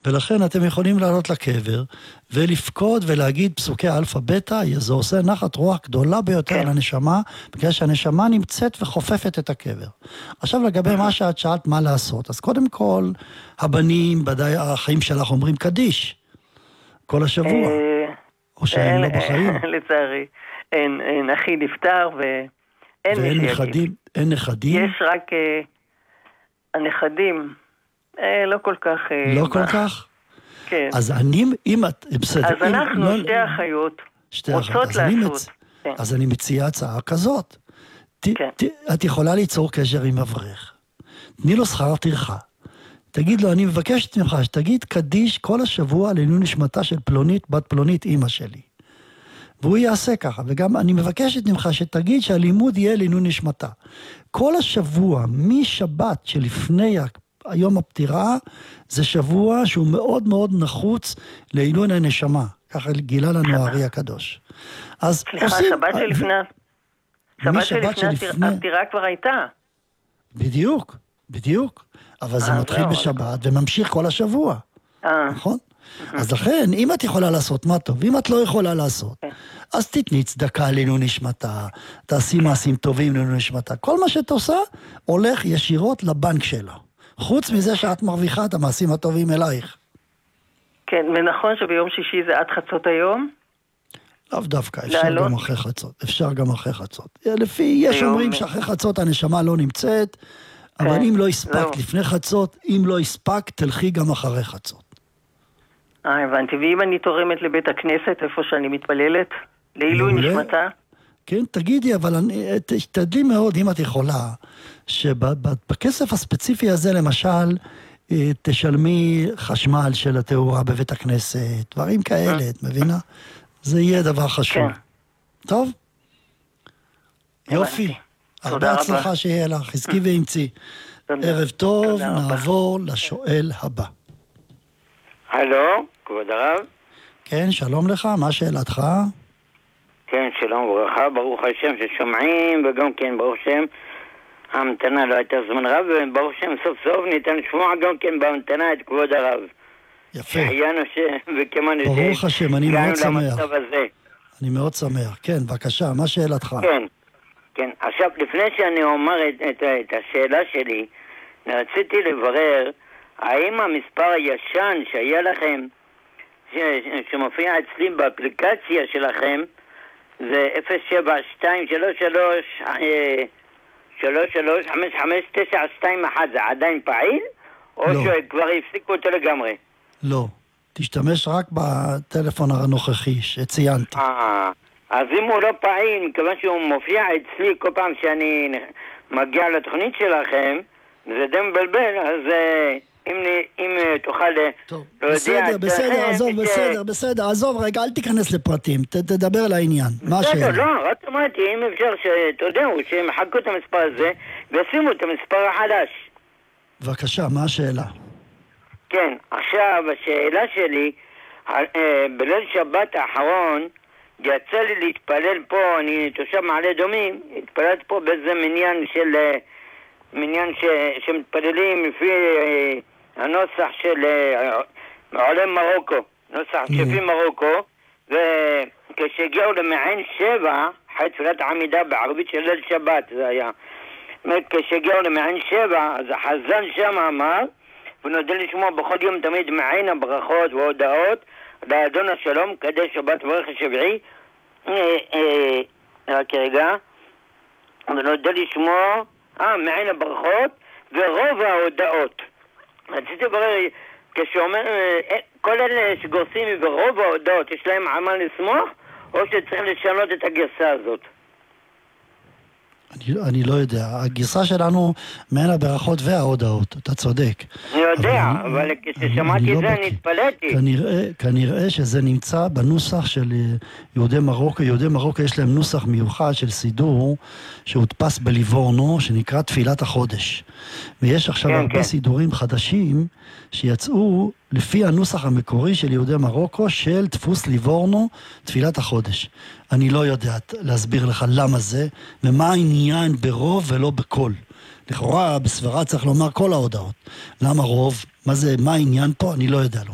ולכן אתם יכולים לעלות לקבר, ולפקוד ולהגיד פסוקי אלפא בטא, זה עושה נחת רוח גדולה ביותר לנשמה, בגלל שהנשמה נמצאת וחופפת את הקבר. עכשיו לגבי מה שאת שאלת מה לעשות, אז קודם כל, הבנים, ודאי החיים שלך אומרים קדיש, כל השבוע, או שהם לא בחיים. לצערי, אין אחי נפטר ואין מי שיגיד. אין נכדים? יש רק הנכדים, לא כל כך. לא כל כך? כן. אז אם את, בסדר. אז אנחנו שתי אחיות רוצות לעשות. אז אני מציע הצעה כזאת. את יכולה ליצור קשר עם אברך. תני לו שכר טרחה. תגיד לו, אני מבקשת ממך, שתגיד קדיש כל השבוע לעילוי נשמתה של פלונית, בת פלונית, אמא שלי. והוא יעשה ככה, וגם אני מבקשת ממך שתגיד שהלימוד יהיה לעילוי נשמתה. כל השבוע, משבת שלפני היום הפטירה, זה שבוע שהוא מאוד מאוד נחוץ לעילוי הנשמה. ככה גילה לנו הארי הקדוש. סליחה, שבת שלפני הפטירה כבר הייתה. בדיוק. אבל זה מתחיל בשבת וממשיך כל השבוע. נכון? אז לכן, אם את יכולה לעשות מה טוב, אם את לא יכולה לעשות, אז תתני צדקה לעילוי נשמתה, תעשי מעשים טובים לעילוי נשמתה. כל מה שאת עושה, הולך ישירות לבנק שלה. חוץ מזה שאת מרוויחה את המעשים הטובים אלייך. כן, ונכון שביום שישי זה עד חצות היום? לאו דווקא, אפשר גם אחרי חצות. יש אומרים שאחרי חצות הנשמה לא נמצאת, אבל אם לא הספקת לפני חצות, אם לא הספקת, תלכי גם אחרי חצות. הבנתי. ואם אני תורמת לבית הכנסת, איפה שאני מתפללת, לעילוי נשמתה? כן, תגידי, אבל תשתדלי מאוד, אם את יכולה, שבכסף הספציפי הזה, למשל, תשלמי חשמל של התאורה בבית הכנסת, דברים כאלה, את מבינה? זה יהיה דבר חשוב. טוב? יופי. הרבה הצלחה שיהיה לך, חזקי ואמצי. ערב טוב, נעבור לשואל הבא. הלו, כבוד הרב. כן, שלום לך, מה שאלתך? כן, שלום וברכה, ברוך השם ששומעים, וגם כן ברוך השם, ההמתנה לא הייתה זמן רב, וברוך השם סוף סוף ניתן לשמוע גם כן בהמתנה את כבוד הרב. יפה. שהחיינו וכמן ברוך השם, אני מאוד שמח. אני מאוד שמח. כן, בבקשה, מה שאלתך? כן, עכשיו לפני שאני אומר את השאלה שלי, רציתי לברר האם המספר הישן שהיה לכם, שמופיע אצלי באפליקציה שלכם, זה 07233559551, זה עדיין פעיל? או שכבר הפסיקו אותו לגמרי? לא, תשתמש רק בטלפון הנוכחי שציינתי. אז אם הוא לא פעיל, מכיוון שהוא מופיע אצלי כל פעם שאני מגיע לתוכנית שלכם, זה די מבלבל, אז אם תוכל להודיע... בסדר, עזוב רגע, אל תיכנס לפרטים, תדבר לעניין. מה השאלה? לא, רק אמרתי, אם אפשר שתודעו, שמחקו את המספר הזה, ושימו את המספר החדש. בבקשה, מה השאלה? כן, עכשיו השאלה שלי, בליל שבת האחרון, יצא לי להתפלל פה, אני תושב מעלה אדומים, התפללתי פה באיזה מניין שמתפללים לפי הנוסח של עולי מרוקו, נוסח שפי מרוקו, וכשהגיעו למעין 7, אחרי תפילת העמידה בערבית של ליל שבת זה היה, כשהגיעו למעין 7, אז החזן שם אמר, ונודע לשמוע בכל יום תמיד מעין הברכות והודעות, לאדון השלום, קדש שבת ברך השביעי, רק רגע, ונודע לשמוע, מעין הברכות, ורוב ההודעות. רציתי לברר, כשאומר, כל אלה שגורסים ורוב ההודעות, יש להם עמל לשמוח, או שצריך לשנות את הגרסה הזאת? אני לא יודע, הגרסה שלנו מעין הברכות וההודעות, אתה צודק. אני יודע, אבל כששמעתי את זה אני התפלאתי. כנראה שזה נמצא בנוסח של יהודי מרוקו. יהודי מרוקו יש להם נוסח מיוחד של סידור שהודפס בליבורנו, שנקרא תפילת החודש. ויש עכשיו הרבה סידורים חדשים שיצאו לפי הנוסח המקורי של יהודי מרוקו של דפוס ליבורנו, תפילת החודש. אני לא יודעת להסביר לך למה זה, ומה העניין ברוב ולא בכל. לכאורה בסברה צריך לומר כל ההודעות. למה רוב? מה העניין פה? אני לא יודע.